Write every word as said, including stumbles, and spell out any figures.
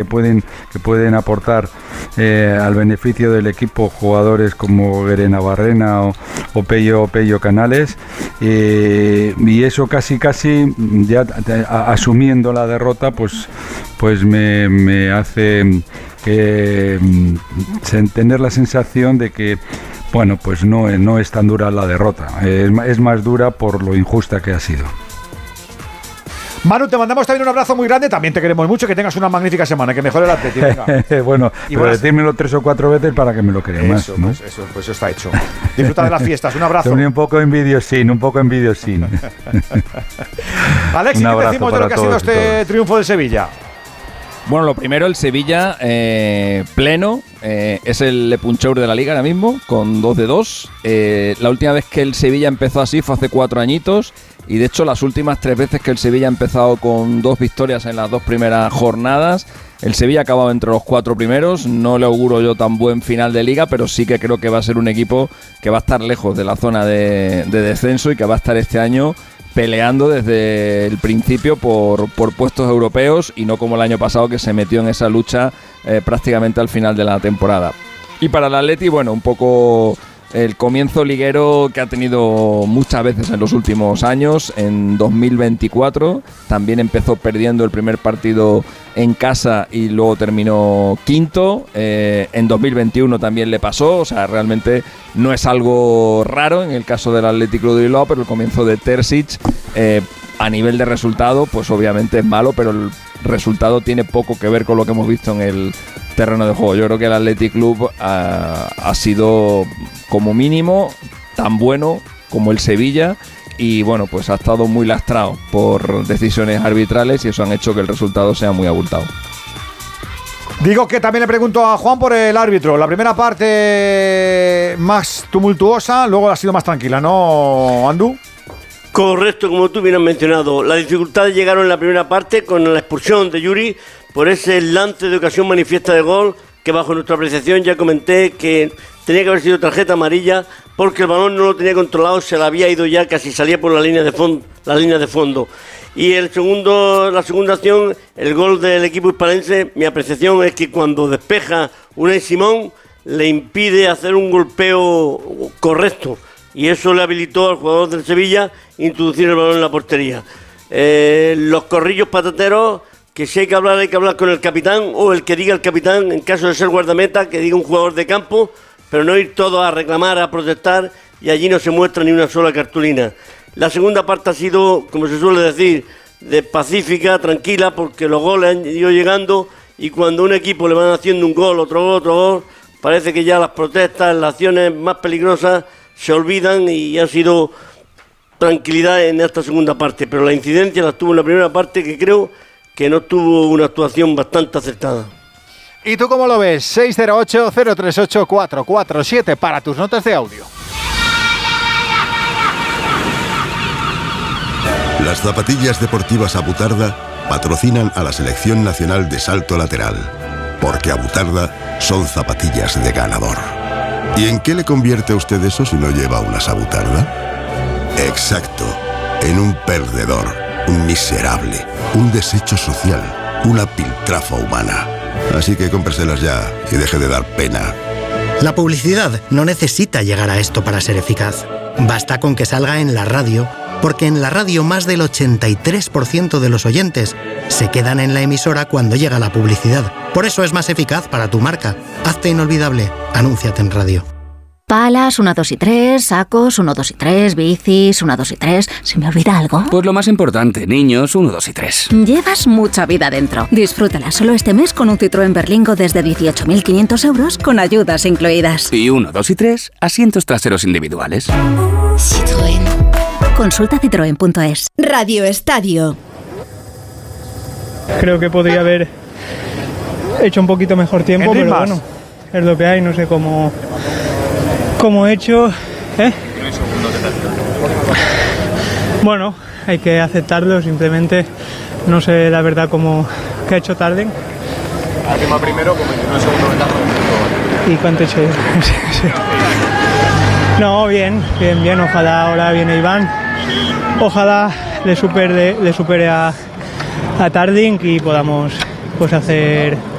pueden que pueden aportar eh, al beneficio del equipo jugadores como Guerena Barrena o, o Pello, Pello Canales, eh, y eso casi casi ya a, asumiendo la derrota pues pues me, me hace eh, tener la sensación de que bueno, pues no, no es tan dura la derrota, es, es más dura por lo injusta que ha sido. Manu, te mandamos también un abrazo muy grande, también te queremos mucho, que tengas una magnífica semana, que mejore el Atlético. Bueno, y pero buenas... decírmelo tres o cuatro veces para que me lo crea más, ¿no? Pues eso, pues eso está hecho. Disfruta de las fiestas, un abrazo. Un poco envidiosín, un poco envidiosín. Alex, ¿qué decimos de lo que ha sido este triunfo del Sevilla? Bueno, lo primero, el Sevilla eh, pleno, eh, es el Le Puncheur de la Liga ahora mismo, con dos de dos. Eh, la última vez que el Sevilla empezó así fue hace cuatro añitos, y de hecho las últimas tres veces que el Sevilla ha empezado con dos victorias en las dos primeras jornadas, el Sevilla ha acabado entre los cuatro primeros. No le auguro yo tan buen final de Liga, pero sí que creo que va a ser un equipo que va a estar lejos de la zona de, de descenso y que va a estar este año peleando desde el principio por, por puestos europeos, y no como el año pasado, que se metió en esa lucha eh, prácticamente al final de la temporada. Y para el Atleti, bueno, un poco el comienzo liguero que ha tenido muchas veces en los últimos años. En dos mil veinticuatro también empezó perdiendo el primer partido en casa y luego terminó quinto. Eh, en dos mil veintiuno también le pasó, o sea, realmente no es algo raro en el caso del Athletic Club de Bilbao, pero el comienzo de Terzic eh, a nivel de resultado pues obviamente es malo, pero el resultado tiene poco que ver con lo que hemos visto en el terreno de juego. Yo creo que el Athletic Club ha, ha sido como mínimo tan bueno como el Sevilla, y bueno, pues ha estado muy lastrado por decisiones arbitrales, y eso han hecho que el resultado sea muy abultado. Digo que también le pregunto a Juan por el árbitro. La primera parte más tumultuosa, luego ha sido más tranquila, ¿no, Andu? Correcto, como tú bien has mencionado. Las dificultades llegaron en la primera parte con la expulsión de Yuri por ese lance de ocasión manifiesta de gol, que bajo nuestra apreciación ya comenté que tenía que haber sido tarjeta amarilla, porque el balón no lo tenía controlado, se le había ido ya, casi salía por la línea de fondo, la línea de fondo. Y el segundo, la segunda acción, el gol del equipo hispalense, mi apreciación es que cuando despeja Unai Simón le impide hacer un golpeo correcto, y eso le habilitó al jugador del Sevilla introducir el balón en la portería. Eh, los corrillos patateros, que si hay que hablar, hay que hablar con el capitán, o el que diga el capitán, en caso de ser guardameta, que diga un jugador de campo, pero no ir todos a reclamar, a protestar, y allí no se muestra ni una sola cartulina. La segunda parte ha sido, como se suele decir, de pacífica, tranquila, porque los goles han ido llegando, y cuando a un equipo le van haciendo un gol, otro gol, otro gol, parece que ya las protestas, las acciones más peligrosas se olvidan, y ha sido tranquilidad en esta segunda parte. Pero la incidencia la tuvo en la primera parte, que creo que no tuvo una actuación bastante acertada. ¿Y tú cómo lo ves? seis cero ocho, cero tres ocho, cuatro cuatro siete para tus notas de audio. Las zapatillas deportivas Abutarda patrocinan a la Selección Nacional de Salto Lateral, porque Abutarda son zapatillas de ganador. ¿Y en qué le convierte a usted eso si no lleva unas Abutarda? Exacto, en un perdedor, un miserable, un desecho social, una piltrafa humana. Así que cómpreselas ya y deje de dar pena. La publicidad no necesita llegar a esto para ser eficaz. Basta con que salga en la radio, porque en la radio más del ochenta y tres por ciento de los oyentes se quedan en la emisora cuando llega la publicidad. Por eso es más eficaz para tu marca. Hazte inolvidable. Anúnciate en radio. Palas, uno, dos y tres, sacos, uno, dos y tres, bicis, uno, dos y tres. ¿Se me olvida algo? Pues lo más importante, niños, uno, dos y tres. Llevas mucha vida dentro. Disfrútala solo este mes con un Citroën Berlingo desde dieciocho mil quinientos euros con ayudas incluidas. Y uno, dos y tres, asientos traseros individuales. Citroën. Consulta citroen punto es. Radio Estadio. Creo que podría haber hecho un poquito mejor tiempo, pero más. Bueno, es lo que hay, no sé cómo... Como he hecho, ¿eh? Bueno, hay que aceptarlo, simplemente no sé la verdad cómo que ha hecho tarde. Arriba primero, como en el segundo ventaja. ¿Y cuánto he hecho? No, bien, bien, bien, ojalá ahora viene Iván. Ojalá le supere, le supere a, a Tarding y podamos pues hacer